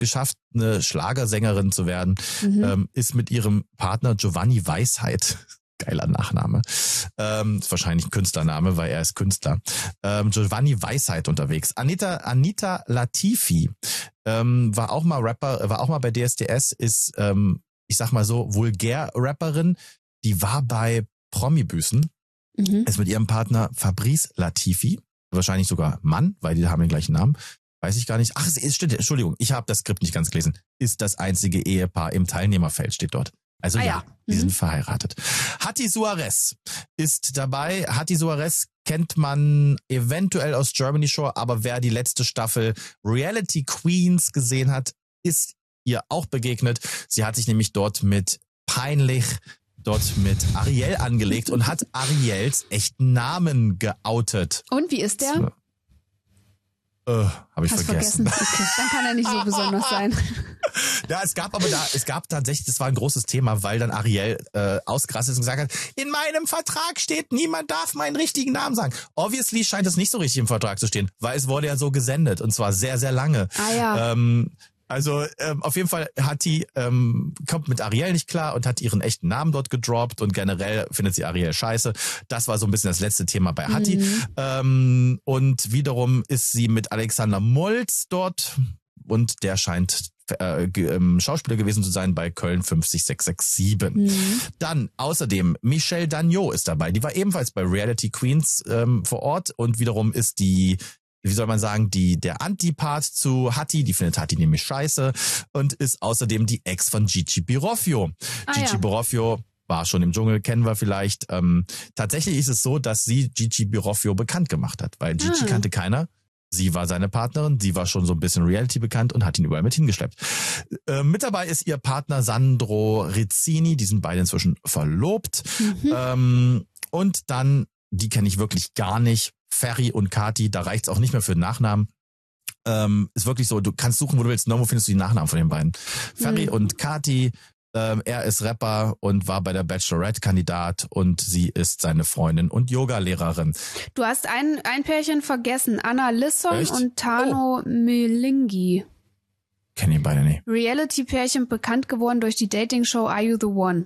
geschafft, eine Schlagersängerin zu werden, ist mit ihrem Partner Giovanni Weisheit, geiler Nachname, ist wahrscheinlich ein Künstlername, weil er ist Künstler, Giovanni Weisheit unterwegs. Anita Latifi war auch mal Rapper, war auch mal bei DSDS, ist, ich sag mal so, Vulgär-Rapperin, die war bei Promi-Büßen, ist mit ihrem Partner Fabrice Latifi, wahrscheinlich sogar Mann, weil die haben den gleichen Namen, weiß ich gar nicht. Ach, es stimmt, Entschuldigung, ich habe das Skript nicht ganz gelesen. Ist das einzige Ehepaar im Teilnehmerfeld, steht dort. Also die sind verheiratet. Hatti Suarez ist dabei. Hatti Suarez kennt man eventuell aus Germany Shore, aber wer die letzte Staffel Reality Queens gesehen hat, ist ihr auch begegnet. Sie hat sich nämlich dort mit Ariel angelegt und hat Ariels echten Namen geoutet. Und wie ist der? Habe ich vergessen. Okay, dann kann er nicht so besonders sein. Ja, es gab tatsächlich, das war ein großes Thema, weil dann Ariel ausgerastet ist und gesagt hat, in meinem Vertrag steht, niemand darf meinen richtigen Namen sagen. Obviously scheint es nicht so richtig im Vertrag zu stehen, weil es wurde ja so gesendet und zwar sehr, sehr lange. Ah ja. Also auf jeden Fall kommt mit Ariel nicht klar und hat ihren echten Namen dort gedroppt und generell findet sie Ariel scheiße. Das war so ein bisschen das letzte Thema bei Hatti. Und wiederum ist sie mit Alexander Moltz dort und der scheint Schauspieler gewesen zu sein bei Köln 50667. Dann außerdem Michelle Dagnot ist dabei. Die war ebenfalls bei Reality Queens vor Ort und wiederum ist die, wie soll man sagen, der Antipart zu Hatti, die findet Hatti nämlich scheiße und ist außerdem die Ex von Gigi Biroffio. Gigi Biroffio war schon im Dschungel, kennen wir vielleicht. Tatsächlich ist es so, dass sie Gigi Biroffio bekannt gemacht hat, weil Gigi kannte keiner. Sie war seine Partnerin, sie war schon so ein bisschen Reality bekannt und hat ihn überall mit hingeschleppt. Mit dabei ist ihr Partner Sandro Rizzini, die sind beide inzwischen verlobt. Und dann, die kenne ich wirklich gar nicht, Ferry und Kati, da reicht's auch nicht mehr für den Nachnamen. Ist wirklich so, du kannst suchen, wo du willst, nirgendwo findest du die Nachnamen von den beiden. Ferry und Kati, er ist Rapper und war bei der Bachelorette-Kandidat und sie ist seine Freundin und Yoga-Lehrerin. Du hast ein Pärchen vergessen, Anna Lisson und Tano Melingi. Kenn ich beide nicht. Reality-Pärchen bekannt geworden durch die Dating-Show Are You the One?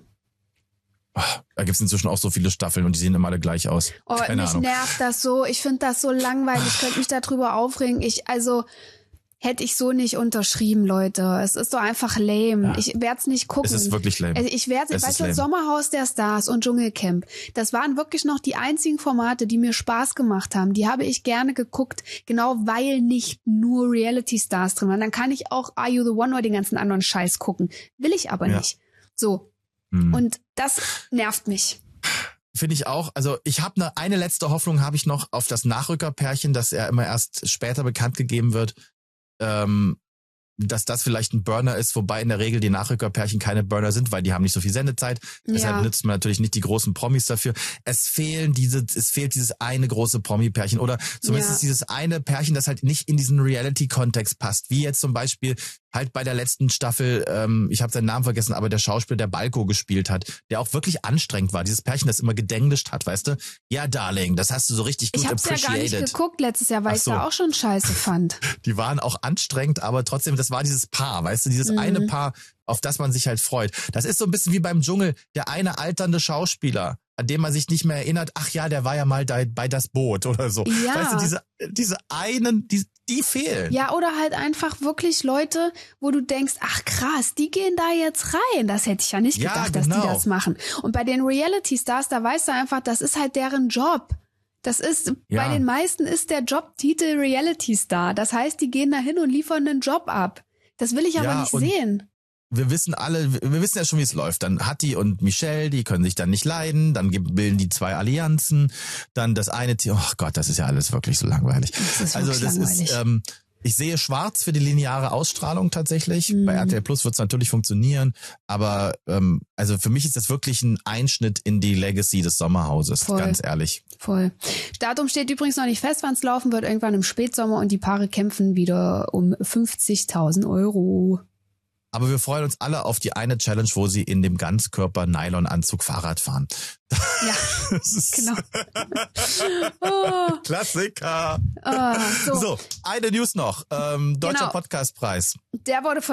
Da gibt's inzwischen auch so viele Staffeln und die sehen immer alle gleich aus. Keine mich Ahnung. Nervt das so. Ich finde das so langweilig. Ich könnte mich darüber aufregen. Hätte ich so nicht unterschrieben, Leute. Es ist doch einfach lame. Ja. Ich werde es nicht gucken. Es ist wirklich lame. Also weißt du, Sommerhaus der Stars und Dschungelcamp, das waren wirklich noch die einzigen Formate, die mir Spaß gemacht haben. Die habe ich gerne geguckt, genau weil nicht nur Reality-Stars drin waren. Dann kann ich auch Are You the One oder den ganzen anderen Scheiß gucken. Will ich aber nicht. So. Und das nervt mich. Finde ich auch. Also ich habe eine letzte Hoffnung habe ich noch auf das Nachrückerpärchen, dass er immer erst später bekannt gegeben wird. Dass das vielleicht ein Burner ist, wobei in der Regel die Nachrückerpärchen keine Burner sind, weil die haben nicht so viel Sendezeit. Deshalb nützt man natürlich nicht die großen Promis dafür. Es fehlt dieses eine große Promi-Pärchen oder zumindest dieses eine Pärchen, das halt nicht in diesen Reality-Kontext passt. Wie jetzt zum Beispiel halt bei der letzten Staffel, ich habe seinen Namen vergessen, aber der Schauspieler, der Balko gespielt hat, der auch wirklich anstrengend war. Dieses Pärchen, das immer gedenglischt hat, weißt du? Ja, Darling, das hast du so richtig gut appreciated. Ich hab's ja gar nicht geguckt letztes Jahr, weil ich da auch schon scheiße fand. Die waren auch anstrengend, aber trotzdem, das war dieses Paar, weißt du? Dieses eine Paar, auf das man sich halt freut. Das ist so ein bisschen wie beim Dschungel, der eine alternde Schauspieler, an dem man sich nicht mehr erinnert, ach ja, der war ja mal bei Das Boot oder so. Ja. Weißt du, diese einen, die fehlen. Ja, oder halt einfach wirklich Leute, wo du denkst, ach krass, die gehen da jetzt rein. Das hätte ich ja nicht gedacht, dass die das machen. Und bei den Reality-Stars, da weißt du einfach, das ist halt deren Job. Das ist, bei den meisten ist der Jobtitel Reality-Star. Das heißt, die gehen da hin und liefern einen Job ab. Das will ich aber nicht sehen. Wir wissen ja schon, wie es läuft. Dann Hatti und Michelle, die können sich dann nicht leiden. Dann bilden die zwei Allianzen. Dann das eine Team. Oh Gott, das ist ja alles wirklich so langweilig. Ich sehe schwarz für die lineare Ausstrahlung tatsächlich. Bei RTL Plus wird es natürlich funktionieren. Aber also für mich ist das wirklich ein Einschnitt in die Legacy des Sommerhauses, ganz ehrlich. Voll. Datum steht übrigens noch nicht fest, wann es laufen wird. Irgendwann im Spätsommer und die Paare kämpfen wieder um 50.000 Euro. Aber wir freuen uns alle auf die eine Challenge, wo sie in dem Ganzkörper-Nylon-Anzug Fahrrad fahren. Ja, genau. Klassiker. So, eine News noch. Deutscher Podcastpreis. Der wurde